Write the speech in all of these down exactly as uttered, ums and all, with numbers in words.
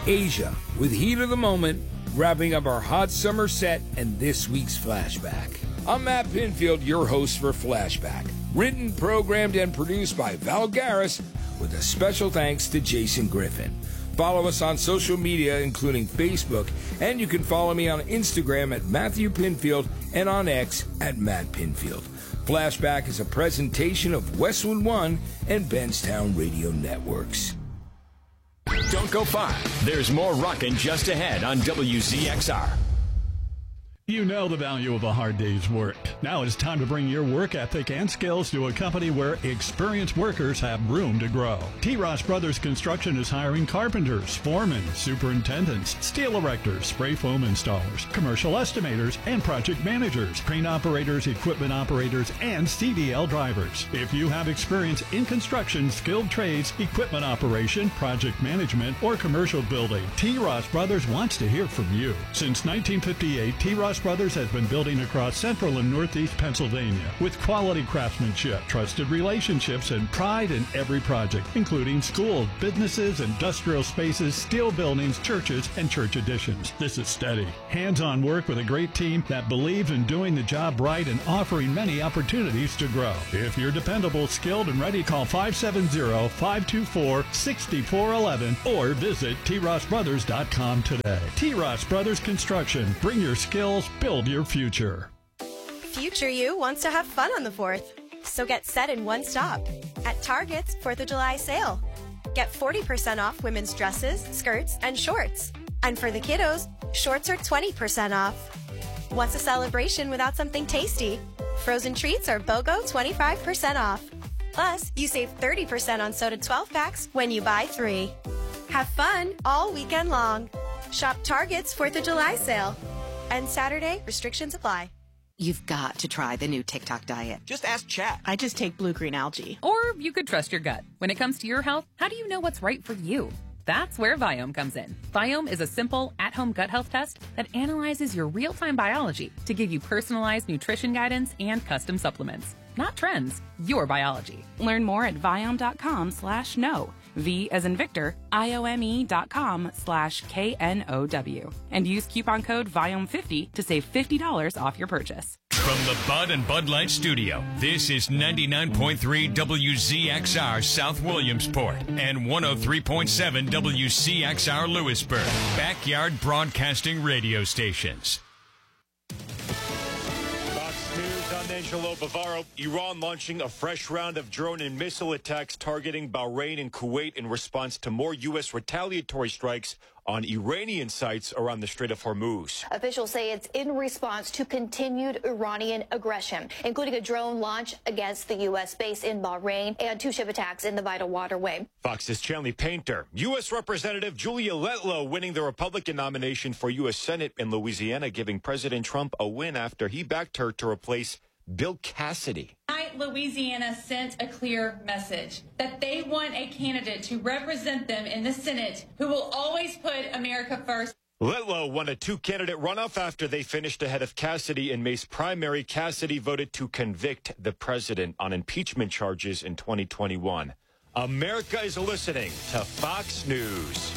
Asia, with Heat of the Moment, wrapping up our hot summer set and this week's Flashback. I'm Matt Pinfield, your host for Flashback. Written, programmed, and produced by Val Garris, with a special thanks to Jason Griffin. Follow us on social media, including Facebook, and you can follow me on Instagram at Matthew Pinfield and on X at Matt Pinfield. Flashback is a presentation of Westwood One and Benstown Radio Networks. Don't go far. There's more rockin' just ahead on W Z X R. You know the value of a hard day's work. Now it's time to bring your work ethic and skills to a company where experienced workers have room to grow. T. Ross Brothers Construction is hiring carpenters, foremen, superintendents, steel erectors, spray foam installers, commercial estimators, and project managers, crane operators, equipment operators, and C D L drivers. If you have experience in construction, skilled trades, equipment operation, project management, or commercial building, T. Ross Brothers wants to hear from you. Since nineteen fifty-eight, T. Ross Brothers has been building across central and northeast Pennsylvania with quality craftsmanship, trusted relationships, and pride in every project, including schools, businesses, industrial spaces, steel buildings, churches, and church additions. This is steady, hands-on work with a great team that believes in doing the job right and offering many opportunities to grow. If you're dependable, skilled, and ready, call five seven zero, five two four, six four one one or visit T Ross Brothers dot com today. T. Ross Brothers Construction. Bring your skills, build your future. Future you wants to have fun on the fourth. So get set in one stop at Target's fourth of July sale. Get forty percent off women's dresses, skirts, and shorts. And for the kiddos, shorts are twenty percent off. What's a celebration without something tasty? Frozen treats are BOGO twenty-five percent off. Plus, you save thirty percent on soda twelve packs when you buy three. Have fun all weekend long. Shop Target's fourth of July sale. And Saturday, restrictions apply. You've got to try the new TikTok diet. Just ask Chat. I just take blue-green algae. Or you could trust your gut. When it comes to your health, how do you know what's right for you? That's where Viome comes in. Viome is a simple, at-home gut health test that analyzes your real-time biology to give you personalized nutrition guidance and custom supplements. Not trends, your biology. Learn more at Viome.com slash no. V as in Victor, I-O-M-E dot com slash K N O W. And use coupon code Viome fifty to save fifty dollars off your purchase. From the Bud and Bud Light Studio, this is ninety-nine point three W Z X R South Williamsport and one oh three point seven W C X R Lewisburg, backyard broadcasting radio stations. I'm Angelo Bavaro. Iran launching a fresh round of drone and missile attacks targeting Bahrain and Kuwait in response to more U S retaliatory strikes on Iranian sites around the Strait of Hormuz. Officials say it's in response to continued Iranian aggression, including a drone launch against the U S base in Bahrain and two ship attacks in the Vital Waterway. Fox's Chanley Painter. U S Representative Julia Letlow winning the Republican nomination for U S Senate in Louisiana, giving President Trump a win after he backed her to replace Bill Cassidy. Tonight, Louisiana sent a clear message that they want a candidate to represent them in the Senate who will always put America first. Letlow won a two-candidate runoff after they finished ahead of Cassidy in May's primary. Cassidy voted to convict the president on impeachment charges in twenty twenty-one. America is listening to Fox News.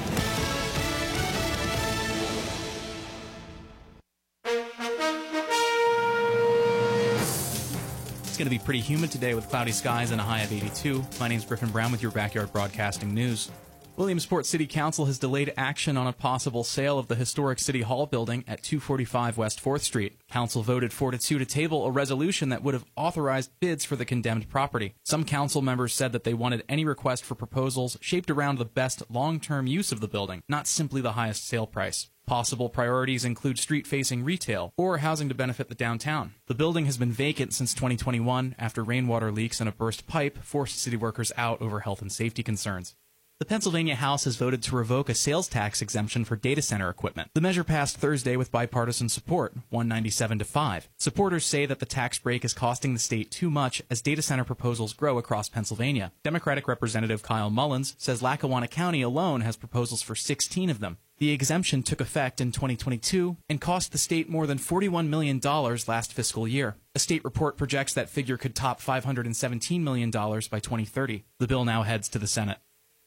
It's going to be pretty humid today with cloudy skies and a high of eighty-two. My name's Griffin Brown with your Backyard Broadcasting News. Williamsport City Council has delayed action on a possible sale of the historic City Hall building at two forty-five West fourth Street. Council voted four to two to table a resolution that would have authorized bids for the condemned property. Some council members said that they wanted any request for proposals shaped around the best long-term use of the building, not simply the highest sale price. Possible priorities include street-facing retail or housing to benefit the downtown. The building has been vacant since twenty twenty-one after rainwater leaks and a burst pipe forced city workers out over health and safety concerns. The Pennsylvania House has voted to revoke a sales tax exemption for data center equipment. The measure passed Thursday with bipartisan support, one ninety-seven to five. Supporters say that the tax break is costing the state too much as data center proposals grow across Pennsylvania. Democratic Representative Kyle Mullins says Lackawanna County alone has proposals for sixteen of them. The exemption took effect in twenty twenty-two and cost the state more than forty-one million dollars last fiscal year. A state report projects that figure could top five hundred seventeen million dollars by twenty thirty. The bill now heads to the Senate.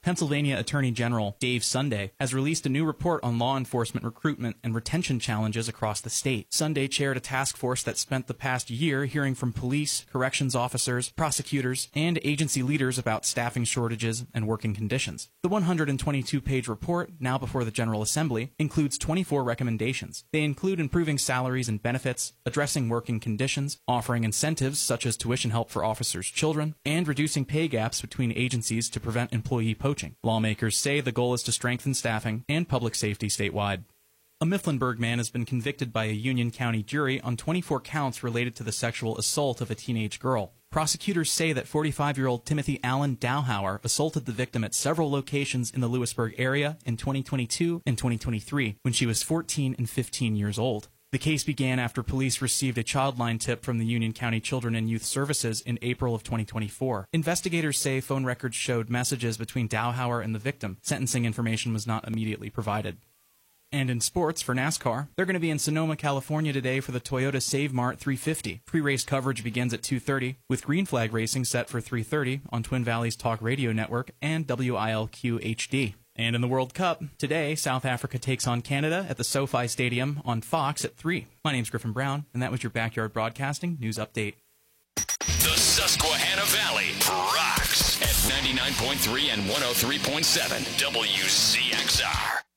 Pennsylvania Attorney General Dave Sunday has released a new report on law enforcement recruitment and retention challenges across the state. Sunday chaired a task force that spent the past year hearing from police, corrections officers, prosecutors, and agency leaders about staffing shortages and working conditions. The one hundred twenty-two page report, now before the General Assembly, includes twenty-four recommendations. They include improving salaries and benefits, addressing working conditions, offering incentives such as tuition help for officers' children, and reducing pay gaps between agencies to prevent employee poaching. Lawmakers say the goal is to strengthen staffing and public safety statewide. A Mifflinburg man has been convicted by a Union County jury on twenty-four counts related to the sexual assault of a teenage girl. Prosecutors say that forty-five-year-old Timothy Allen Dowhauer assaulted the victim at several locations in the Lewisburg area in twenty twenty-two and twenty twenty-three when she was fourteen and fifteen years old. The case began after police received a childline tip from the Union County Children and Youth Services in April of twenty twenty-four. Investigators say phone records showed messages between Dowhauer and the victim. Sentencing information was not immediately provided. And in sports, for NASCAR, they're going to be in Sonoma, California today for the Toyota Save Mart three fifty. Pre-race coverage begins at two thirty, with Green Flag Racing set for three thirty on Twin Valleys Talk Radio Network and W I L Q H D. And in the World Cup, today, South Africa takes on Canada at the SoFi Stadium on Fox at three. My name's Griffin Brown, and that was your Backyard Broadcasting News Update. The Susquehanna Valley rocks at ninety-nine point three and one oh three point seven W Z X R.